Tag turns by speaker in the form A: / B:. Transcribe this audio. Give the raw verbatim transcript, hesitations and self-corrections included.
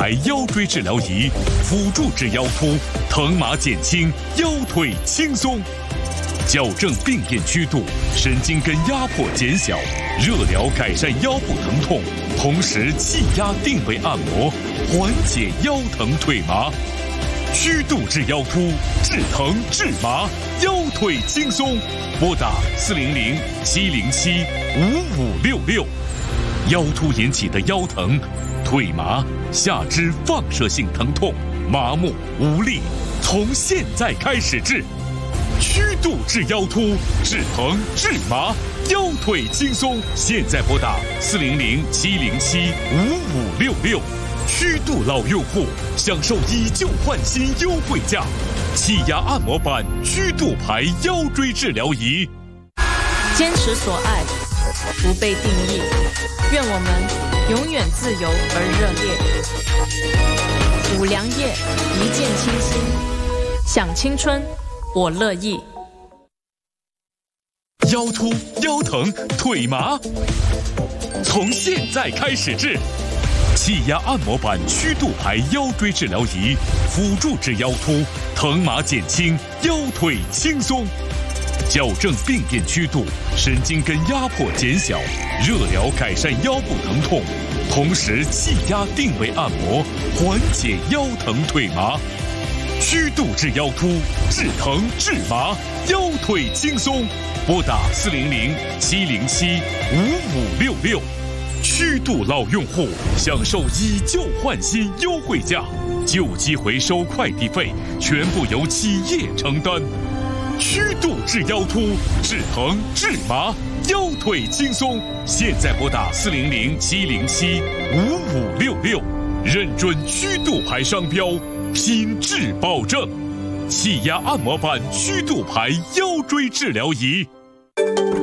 A: 牌腰椎治疗仪，辅助治腰突，疼麻减轻，腰腿轻松。矫正病变曲度，神经根压迫减小，热疗改善腰部疼痛，同时气压定位按摩，缓解腰疼腿麻。曲度治腰突，治疼治麻，腰腿轻松。拨打四零零七零七五五六六。腰突引起的腰疼、腿麻、下肢放射性疼痛、麻木无力，从现在开始治。曲度治腰突，治疼治麻，腰腿轻松。现在拨打四零零七零七五五六六。曲度老用户享受以旧换新优惠价，气压按摩板曲度牌腰椎治疗仪。
B: 坚持所爱，不被定义。愿我们永远自由而热烈。五粮液，一见倾心，享青春，我乐意。
A: 腰突、腰疼、腿麻，从现在开始治。气压按摩板曲度牌腰椎治疗仪，辅助治腰突，疼麻减轻，腰腿轻松。矫正病变曲度，神经根压迫减小，热疗改善腰部疼痛，同时气压定位按摩，缓解腰疼腿麻。曲度治腰突，治疼治麻，腰腿轻松。拨打四零零七零七五五六六。曲度老用户享受以旧换新优惠价，旧机回收快递费全部由企业承担。曲度治腰突，治疼治麻，腰腿轻松。现在拨打四零零七零七五五六六，认准曲度牌商标，品质保证。气压按摩板曲度牌腰椎治疗仪。